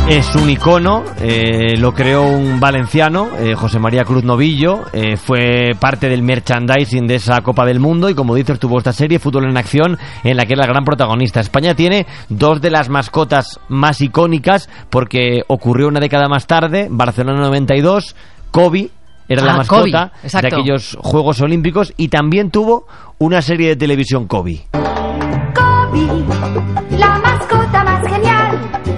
Es un icono, lo creó un valenciano, José María Cruz Novillo, fue parte del merchandising de esa Copa del Mundo y, como dices, tuvo esta serie Fútbol en Acción en la que era la gran protagonista. España tiene dos de las mascotas más icónicas porque ocurrió una década más tarde, Barcelona 92, Kobe era la mascota de aquellos Juegos Olímpicos, y también tuvo una serie de televisión Kobe. Kobe, la mascota más genial,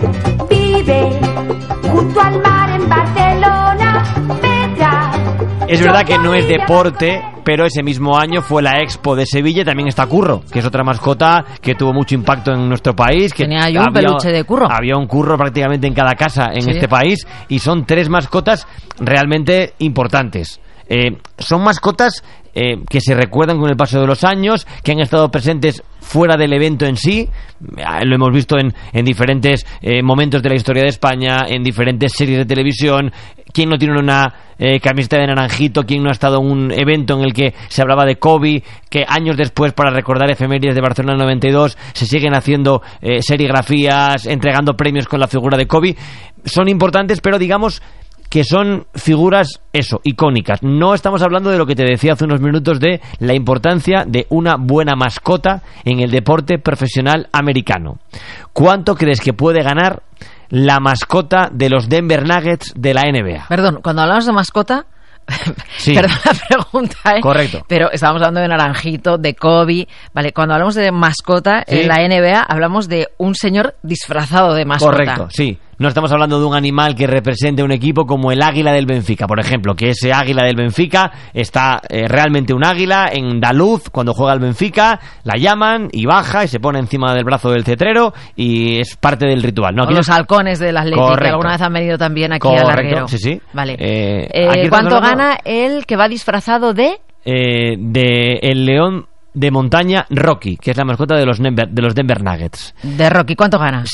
vive junto al mar en Barcelona, Petra. Es verdad que no es deporte, pero ese mismo año fue la Expo de Sevilla y también está Curro, que es otra mascota que tuvo mucho impacto en nuestro país. Que tenía yo un peluche de Curro. Había un Curro prácticamente en cada casa en este país, y son tres mascotas realmente importantes. Son mascotas que se recuerdan con el paso de los años, que han estado presentes fuera del evento en sí. Lo hemos visto en diferentes momentos de la historia de España, en diferentes series de televisión. ¿Quién no tiene una camiseta de naranjito? ¿Quién no ha estado en un evento en el que se hablaba de Kobe? Que años después, para recordar efemérides de Barcelona 92, se siguen haciendo serigrafías, entregando premios con la figura de Kobe. Son importantes, pero digamos que son figuras, icónicas. No estamos hablando de lo que te decía hace unos minutos, de la importancia de una buena mascota en el deporte profesional americano. ¿Cuánto crees que puede ganar la mascota de los Denver Nuggets de la NBA? Perdón, cuando hablamos de mascota... Sí. Perdón la pregunta, Correcto. Pero estábamos hablando de naranjito, de Kobe. Vale, cuando hablamos de mascota en la NBA, hablamos de un señor disfrazado de mascota. Correcto, sí. No estamos hablando de un animal que represente un equipo como el águila del Benfica, por ejemplo, que ese águila del Benfica está realmente un águila en Daluz. Cuando juega el Benfica, la llaman y baja y se pone encima del brazo del cetrero y es parte del ritual. No, o los halcones del Atlético, que alguna vez han venido también aquí al larguero. Sí. Vale. ¿Cuánto gana el que va disfrazado de el león de montaña Rocky, que es la mascota de los Denver Nuggets? De Rocky, ¿cuánto gana?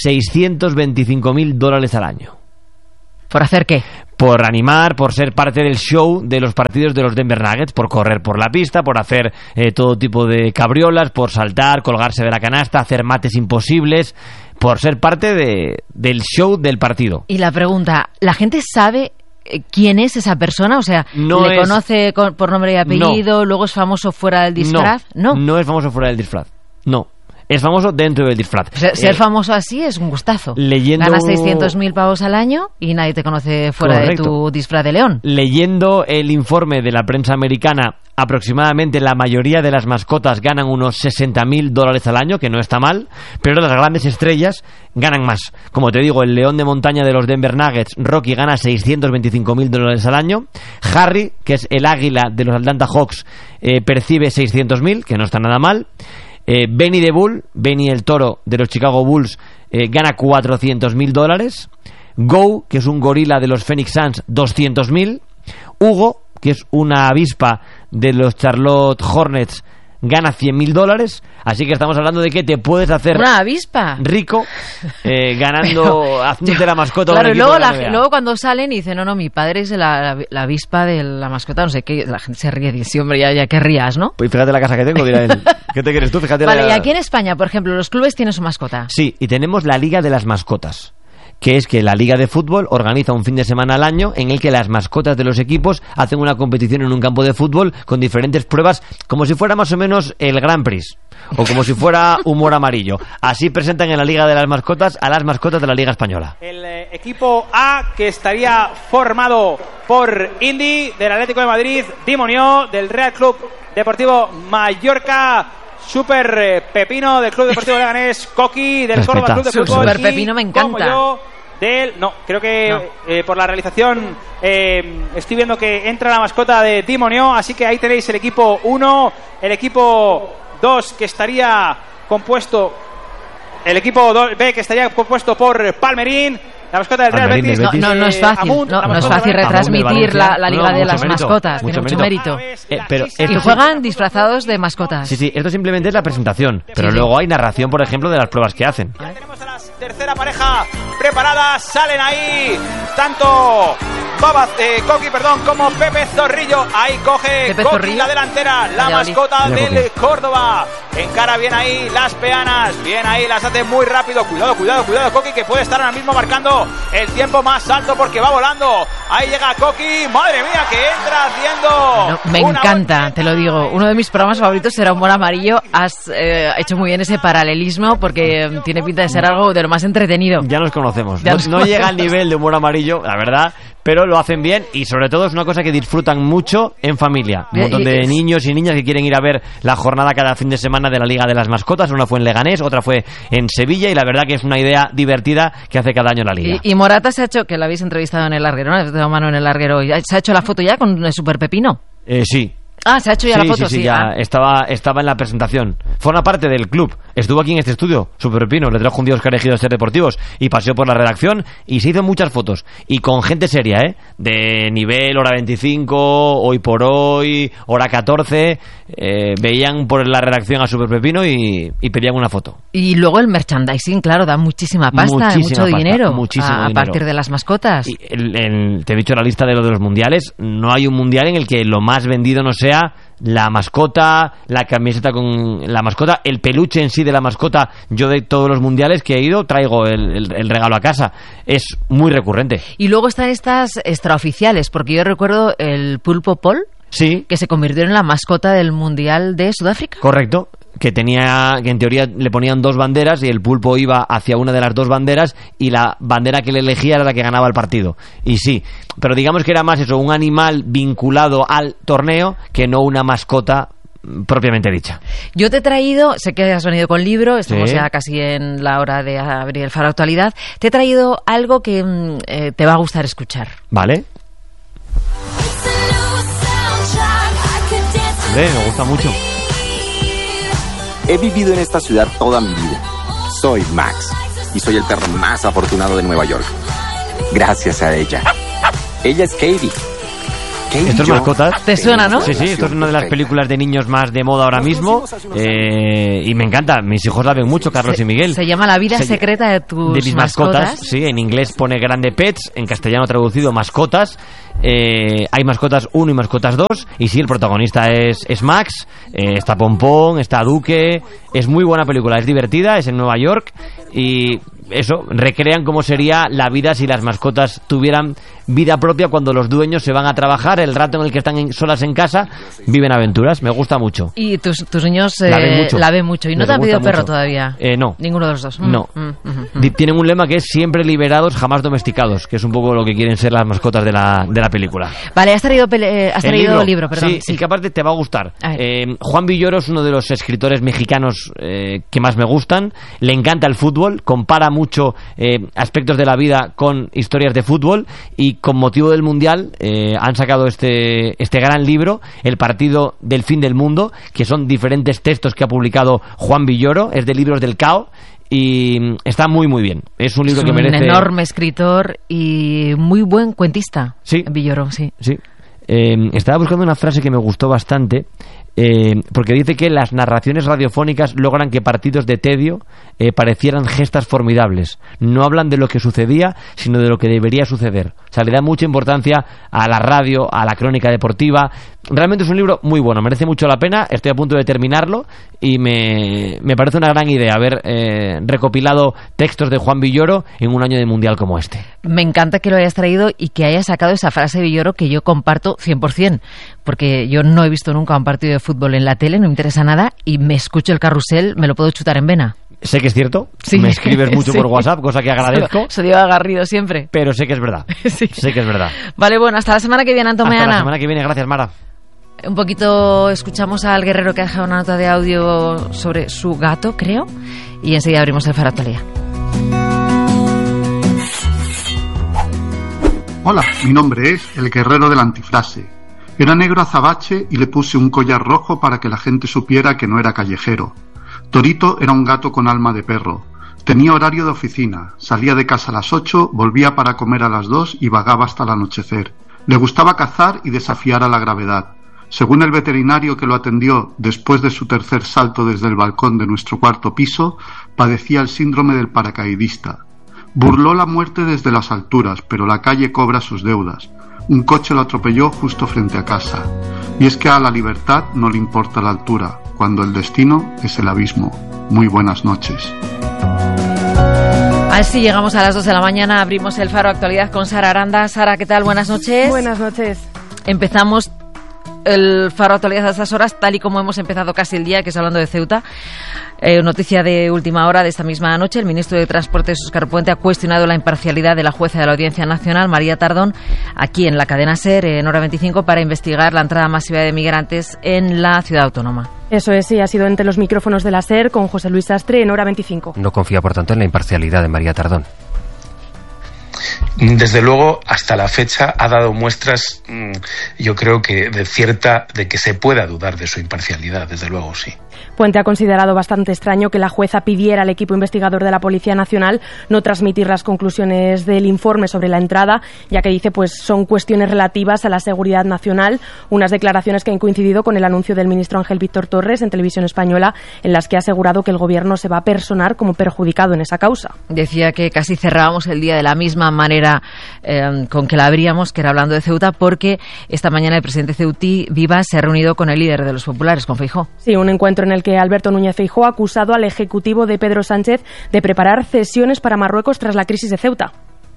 $625,000 al año. ¿Por hacer qué? Por animar, por ser parte del show de los partidos de los Denver Nuggets, por correr por la pista, por hacer todo tipo de cabriolas, por saltar, colgarse de la canasta, hacer mates imposibles, por ser parte del show del partido. Y la pregunta, ¿la gente sabe quién es esa persona? O sea, ¿le conoce por nombre y apellido? ¿Luego es famoso fuera del disfraz? No es famoso fuera del disfraz. No. Es famoso dentro del disfraz. Ser famoso así es un gustazo. Ganas 600.000 pavos al año y nadie te conoce fuera de tu disfraz de león. Leyendo el informe de la prensa americana, aproximadamente la mayoría de las mascotas ganan unos $60,000 al año, que no está mal, pero las grandes estrellas ganan más. Como te digo, el león de montaña de los Denver Nuggets, Rocky, gana $625,000 al año. Harry, que es el águila de los Atlanta Hawks, percibe 600.000, que no está nada mal. Benny the Bull, Benny el toro de los Chicago Bulls, gana $400,000. Go, que es un gorila de los Phoenix Suns, 200.000. Hugo, que es una avispa de los Charlotte Hornets, gana $100,000. Así que estamos hablando de que te puedes hacer una avispa rico ganando, haciéndote la mascota. Claro, y luego cuando salen y dicen, no, mi padre es la avispa de la mascota, no sé qué, la gente se ríe y dice, sí, hombre, ya querrías, ¿no? Pues fíjate la casa que tengo, dirá él. ¿Qué te quieres tú? Fíjate. Vale, y aquí en España, por ejemplo, los clubes tienen su mascota. Sí, y tenemos la Liga de las Mascotas, que es que la Liga de Fútbol organiza un fin de semana al año en el que las mascotas de los equipos hacen una competición en un campo de fútbol con diferentes pruebas, como si fuera más o menos el Grand Prix o como si fuera humor amarillo. Así presentan en la Liga de las Mascotas a las mascotas de la Liga Española. El equipo A, que estaría formado por Indy, del Atlético de Madrid, Dimonió, del Real Club Deportivo Mallorca, Super Pepino del Club Deportivo Leganés, Coqui del Córdoba Club de Fútbol. Super Pepino me encanta. Creo que por la realización estoy viendo que entra la mascota de Dimonió, así que ahí tenéis el equipo 1, el equipo 2 que estaría compuesto, el equipo B que estaría compuesto por Palmerín, la mascota del Real Betis. No es fácil, no es fácil retransmitir la Liga de las Mascotas, tiene mucho mérito. Y juegan disfrazados de mascotas. Sí, esto simplemente es la presentación, pero luego hay narración, por ejemplo, de las pruebas que hacen. Ya tenemos a la tercera pareja preparada, salen ahí tanto Coqui, como Pepe Zorrillo. Ahí coge Coqui la delantera, la mascota del Córdoba. encara bien ahí las peanas, bien ahí, las hace muy rápido. Cuidado, Coqui, que puede estar ahora mismo marcando el tiempo más alto porque va volando. Ahí llega Coqui, madre mía, que entra haciendo... No, me encanta, te lo digo. Uno de mis programas favoritos será Humor Amarillo. Has hecho muy bien ese paralelismo porque tiene pinta de ser algo de lo más entretenido. Ya nos conocemos. No llega al nivel de Humor Amarillo, la verdad, pero lo hacen bien y sobre todo es una cosa que disfrutan mucho en familia. Un montón de niños y niñas que quieren ir a ver la jornada cada fin de semana de la Liga de las Mascotas. Una fue en Leganés, otra fue en Sevilla y la verdad que es una idea divertida que hace cada año la Liga. Y Morata se ha hecho, que la habéis entrevistado en el larguero, ¿no? De mano en el larguero. ¿Se ha hecho la foto ya con el Super Pepino? Sí. Ah, se ha hecho ya la foto, sí. Ya estaba en la presentación. Forma parte del club. Estuvo aquí en este estudio, Super Pepino, le trajo un día Óscar Ejido de Ser Deportivos y paseó por la redacción y se hizo muchas fotos. Y con gente seria, de nivel, hora 25, hoy por hoy, hora 14. Veían por la redacción a Super Pepino y pedían una foto. Y luego el merchandising, claro, da muchísima pasta, mucho dinero. A partir de las mascotas. Y te he dicho la lista de los mundiales. No hay un mundial en el que lo más vendido no sea la mascota, la camiseta con la mascota, el peluche en sí de la mascota. Yo de todos los mundiales que he ido traigo el regalo a casa. Es muy recurrente. Y luego están estas extraoficiales, porque yo recuerdo el Pulpo Paul, sí, que se convirtió en la mascota del Mundial de Sudáfrica. Correcto. Que en teoría le ponían dos banderas y el pulpo iba hacia una de las dos banderas y la bandera que le elegía era la que ganaba el partido. Y sí, pero digamos que era más eso, un animal vinculado al torneo que no una mascota propiamente dicha. Yo te he traído, sé que has venido con libro, estamos ya casi en la hora de abrir el Faro Actualidad, te he traído algo que te va a gustar escuchar. Vale. Hombre, me gusta mucho. He vivido en esta ciudad toda mi vida. Soy Max y soy el perro más afortunado de Nueva York. Gracias a ella. Ella es Katie. Estas mascotas te suena, ¿no? Sí, esto es una de las películas de niños más de moda ahora mismo y me encanta, mis hijos la ven mucho, Carlos y Miguel. Se llama La vida secreta de mis mascotas. Sí, en inglés pone Grande Pets, en castellano traducido Mascotas. Hay Mascotas 1 y Mascotas 2 y sí, el protagonista es Max, está Pompón, está Duque. Es muy buena película, es divertida, es en Nueva York y eso, recrean cómo sería la vida si las mascotas tuvieran vida propia cuando los dueños se van a trabajar, el rato en el que están solas en casa, viven aventuras. Me gusta mucho. Y tus niños la ven mucho. ¿Y no te han pedido perro todavía? No. Ninguno de los dos. No. Tienen un lema que es siempre liberados, jamás domesticados, que es un poco lo que quieren ser las mascotas de la película. Vale, has traído libro, perdón. Sí, y que aparte te va a gustar. Juan Villoro es uno de los escritores mexicanos que más me gustan. Le encanta el fútbol, compara mucho aspectos de la vida con historias de fútbol y con motivo del Mundial han sacado este gran libro, El partido del fin del mundo, que son diferentes textos que ha publicado Juan Villoro, es de Libros del Cao y está muy muy bien. Es un libro que merece... un enorme escritor y muy buen cuentista. Sí. Villoro, sí. Estaba buscando una frase que me gustó bastante, porque dice que las narraciones radiofónicas logran que partidos de tedio parecieran gestas formidables. No hablan de lo que sucedía, sino de lo que debería suceder. O sea, le da mucha importancia a la radio, a la crónica deportiva. Realmente es un libro muy bueno, merece mucho la pena. Estoy a punto de terminarlo y me parece una gran idea haber recopilado textos de Juan Villoro en un año de Mundial como este. Me encanta que lo hayas traído y que hayas sacado esa frase de Villoro que yo comparto 100%, porque yo no he visto nunca un partido de fútbol en la tele, no me interesa nada, y me escucho el carrusel, me lo puedo chutar en vena. Sé que es cierto, sí. Me escribes mucho por WhatsApp, cosa que agradezco. Se dio agarrido siempre. Pero sé que es verdad, sí. Sé que es verdad. Vale, bueno, hasta la semana que viene, Antomeana. Hasta la semana que viene, gracias, Mara. Un poquito escuchamos al guerrero que ha dejado una nota de audio sobre su gato, creo, y enseguida abrimos el Faro Actualidad. Hola, mi nombre es el guerrero de la antifrase. Era negro azabache y le puse un collar rojo para que la gente supiera que no era callejero. Torito era un gato con alma de perro. Tenía horario de oficina, salía de casa a las 8, volvía para comer a las 2 y vagaba hasta el anochecer. Le gustaba cazar y desafiar a la gravedad. Según el veterinario que lo atendió después de su tercer salto desde el balcón de nuestro cuarto piso, padecía el síndrome del paracaidista. Burló la muerte desde las alturas, pero la calle cobra sus deudas. Un coche lo atropelló justo frente a casa. Y es que a la libertad no le importa la altura, cuando el destino es el abismo. Muy buenas noches. Así llegamos a las 2 de la mañana, abrimos el Faro Actualidad con Sara Aranda. Sara, ¿qué tal? Buenas noches. Buenas noches. Empezamos el Faro Actualidad a estas horas, tal y como hemos empezado casi el día, que es hablando de Ceuta. Noticia de última hora de esta misma noche. El ministro de Transportes, Óscar Puente, ha cuestionado la imparcialidad de la jueza de la Audiencia Nacional, María Tardón, aquí en la cadena SER, en Hora 25, para investigar la entrada masiva de migrantes en la ciudad autónoma. Eso es, sí, ha sido entre los micrófonos de la SER con José Luis Sastre en Hora 25. No confía, por tanto, en la imparcialidad de María Tardón. Desde luego, hasta la fecha ha dado muestras, yo creo que de que se pueda dudar de su imparcialidad, desde luego, sí. Puente ha considerado bastante extraño que la jueza pidiera al equipo investigador de la Policía Nacional no transmitir las conclusiones del informe sobre la entrada, ya que dice pues son cuestiones relativas a la seguridad nacional, unas declaraciones que han coincidido con el anuncio del ministro Ángel Víctor Torres en Televisión Española, en las que ha asegurado que el gobierno se va a personar como perjudicado en esa causa. Decía que casi cerrábamos el día de la misma manera con que la abríamos, que era hablando de Ceuta, porque esta mañana el presidente ceutí, Vivas, se ha reunido con el líder de los populares, con Feijóo. Sí, un encuentro en el que Alberto Núñez Feijóo ha acusado al ejecutivo de Pedro Sánchez de preparar cesiones para Marruecos tras la crisis de Ceuta.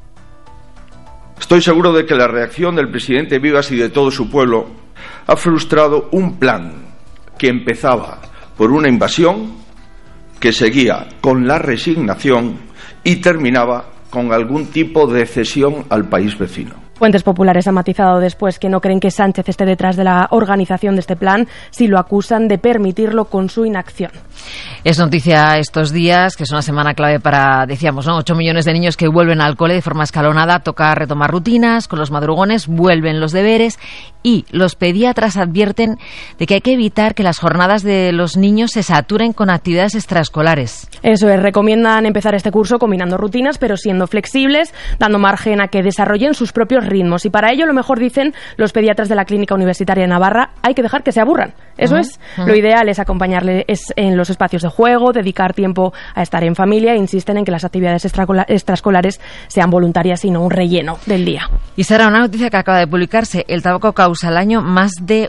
Estoy seguro de que la reacción del presidente Vivas y de todo su pueblo ha frustrado un plan que empezaba por una invasión, que seguía con la resignación y terminaba con algún tipo de cesión al país vecino. Fuentes populares han matizado después que no creen que Sánchez esté detrás de la organización de este plan, si lo acusan de permitirlo con su inacción. Es noticia estos días, que es una semana clave para, decíamos, ¿no? 8 millones de niños que vuelven al cole de forma escalonada. Toca retomar rutinas, con los madrugones vuelven los deberes y los pediatras advierten de que hay que evitar que las jornadas de los niños se saturen con actividades extraescolares. Eso es, recomiendan empezar este curso combinando rutinas, pero siendo flexibles, dando margen a que desarrollen sus propios ritmos. Y para ello, lo mejor, dicen los pediatras de la Clínica Universitaria de Navarra, hay que dejar que se aburran. Eso es. Lo ideal es acompañarles en los espacios de juego, dedicar tiempo a estar en familia e insisten en que las actividades extraescolares sean voluntarias y no un relleno del día. Y Sara, una noticia que acaba de publicarse: el tabaco causa al año más de